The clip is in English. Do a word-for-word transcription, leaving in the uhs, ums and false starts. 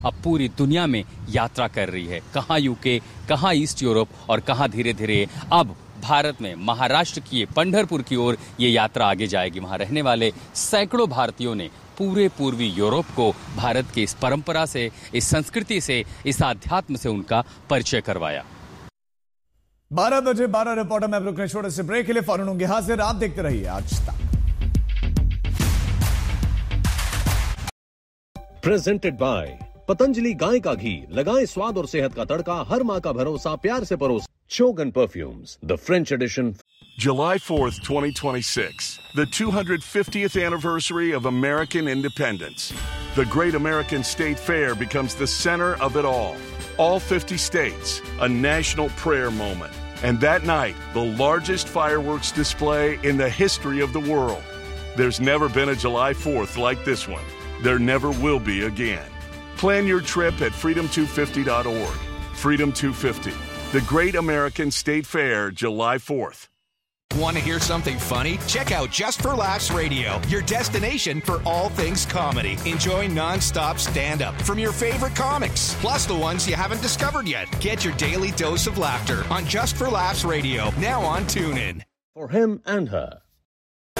अब पूरी दुनिया में यात्रा कर रही है। कहाँ यूके, कहाँ ईस्ट यूरोप और कहाँ धीरे धीरे अब भारत में महाराष्ट्र की पंढरपुर की ओर ये यात्रा आगे जाएगी। वहां रहने वाले सैकड़ों भारतीयों ने पूरे पूर्वी यूरोप को भारत की इस परंपरा से, इस संस्कृति से, इस आध्यात्म से उनका परिचय करवाया। बारह बजे बारह रिपोर्टर में रुकने छोटे से ब्रेक के लिए फौरन होंगे हाजिर। आप देखते रहिए आज तक। प्रेजेंटेड बाय पतंजलि गाय का घी, लगाएं स्वाद और सेहत का तड़का, हर माँ का भरोसा, प्यार से परोस। Shogun Perfumes, the French edition. July fourth, twenty twenty-six, the two hundred fiftieth anniversary of American independence. The Great American State Fair becomes the center of it all. All fifty states, a national prayer moment. And that night, the largest fireworks display in the history of the world. There's never been a July fourth like this one. There never will be again. Plan your trip at freedom two fifty dot org. Freedom two fifty, the Great American State Fair, July fourth. Want to hear something funny? Check out Just for Laughs Radio, your destination for all things comedy. Enjoy non-stop stand-up from your favorite comics, plus the ones you haven't discovered yet. Get your daily dose of laughter on Just for Laughs Radio, now on TuneIn. For him and her.